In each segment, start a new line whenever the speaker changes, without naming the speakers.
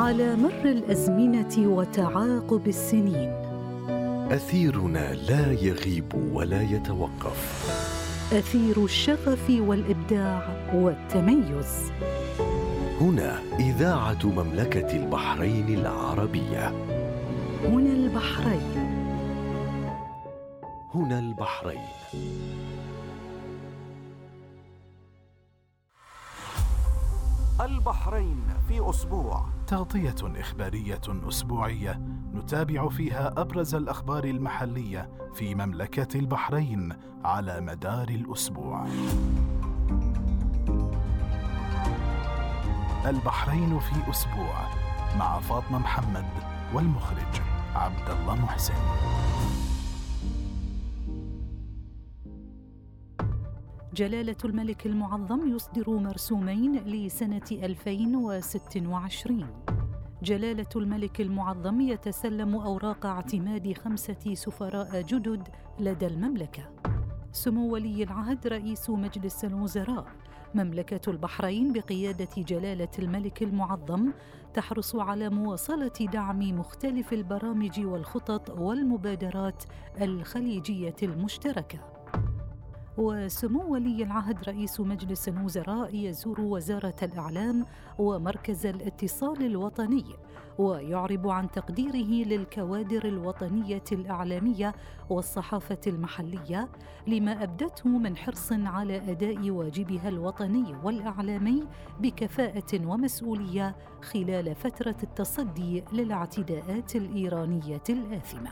على مر الأزمنة وتعاقب السنين،
أثيرنا لا يغيب ولا يتوقف،
أثير الشغف والإبداع والتميز.
هنا إذاعة مملكة البحرين العربية.
هنا البحرين.
هنا البحرين.
البحرين في أسبوع،
تغطية إخبارية أسبوعية نتابع فيها أبرز الأخبار المحلية في مملكة البحرين على مدار الأسبوع. البحرين في أسبوع مع فاطمة محمد والمخرج عبد الله محسن.
جلالة الملك المعظم يصدر مرسومين لسنة 2026. جلالة الملك المعظم يتسلم أوراق اعتماد 5 سفراء جدد لدى المملكة. سمو ولي العهد رئيس مجلس الوزراء: مملكة البحرين بقيادة جلالة الملك المعظم تحرص على مواصلة دعم مختلف البرامج والخطط والمبادرات الخليجية المشتركة. وسمو ولي العهد رئيس مجلس الوزراء يزور وزارة الإعلام ومركز الاتصال الوطني ويعرب عن تقديره للكوادر الوطنية الإعلامية والصحافة المحلية لما أبدته من حرص على أداء واجبها الوطني والإعلامي بكفاءة ومسؤولية خلال فترة التصدي للاعتداءات الإيرانية الآثمة.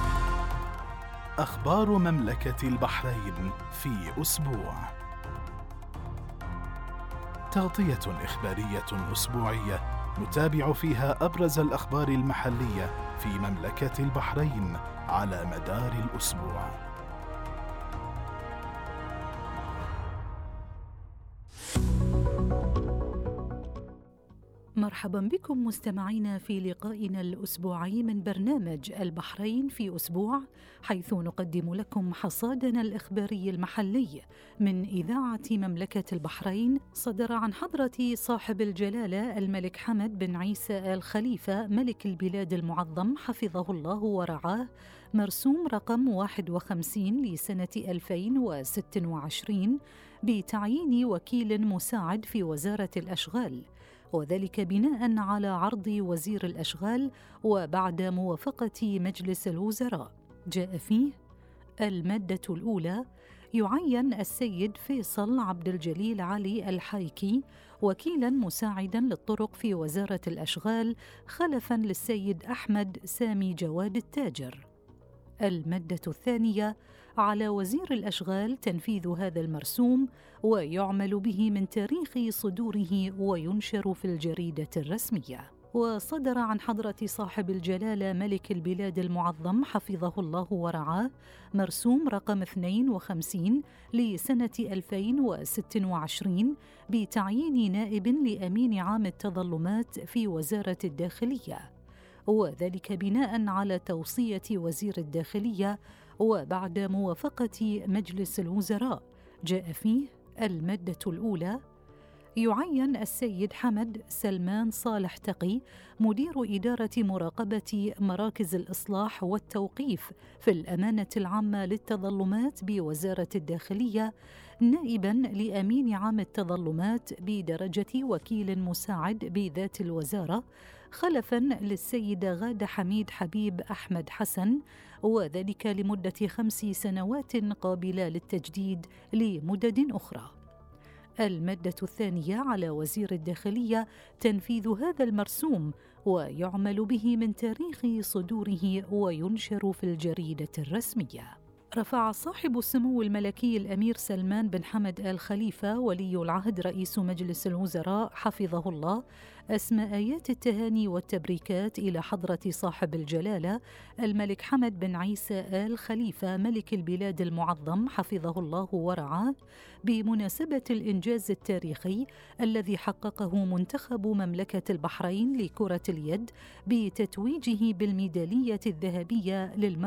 أخبار مملكة البحرين في أسبوع، تغطية إخبارية أسبوعية نتابع فيها أبرز الأخبار المحلية في مملكة البحرين على مدار الأسبوع.
مرحبا بكم مستمعينا في لقائنا الأسبوعي من برنامج البحرين في أسبوع، حيث نقدم لكم حصادنا الإخباري المحلي من إذاعة مملكة البحرين. صدر عن حضرة صاحب الجلالة الملك حمد بن عيسى آل خليفة ملك البلاد المعظم حفظه الله ورعاه مرسوم رقم 51 لسنة 2026 بتعيين وكيل مساعد في وزارة الأشغال، وذلك بناء على عرض وزير الأشغال وبعد موافقة مجلس الوزراء. جاء فيه المادة الأولى: يعين السيد فيصل عبد الجليل علي الحايكي وكيلا مساعدا للطرق في وزارة الأشغال خلفا للسيد أحمد سامي جواد التاجر. المادة الثانية: على وزير الأشغال تنفيذ هذا المرسوم ويعمل به من تاريخ صدوره وينشر في الجريدة الرسمية. وصدر عن حضرة صاحب الجلالة ملك البلاد المعظم حفظه الله ورعاه مرسوم رقم 52 لسنة 2026 بتعيين نائب لأمين عام التظلمات في وزارة الداخلية، وذلك بناء على توصية وزير الداخلية وبعد موافقة مجلس الوزراء. جاء فيه المادة الأولى: يعين السيد حمد سلمان صالح تقي مدير إدارة مراقبة مراكز الإصلاح والتوقيف في الأمانة العامة للتظلمات بوزارة الداخلية نائباً لأمين عام التظلمات بدرجة وكيل مساعد بذات الوزارة خلفاً للسيدة غادة حميد حبيب أحمد حسن، وذلك لمدة 5 سنوات قابلة للتجديد لمدد أخرى. المادة الثانية: على وزير الداخلية تنفيذ هذا المرسوم ويعمل به من تاريخ صدوره وينشر في الجريدة الرسمية. رفع صاحب السمو الملكي الأمير سلمان بن حمد آل خليفة ولي العهد رئيس مجلس الوزراء حفظه الله أسمى آيات التهاني والتبريكات إلى حضرة صاحب الجلالة الملك حمد بن عيسى آل خليفة ملك البلاد المعظم حفظه الله ورعاه بمناسبة الإنجاز التاريخي الذي حققه منتخب مملكة البحرين لكرة اليد بتتويجه بالميدالية الذهبية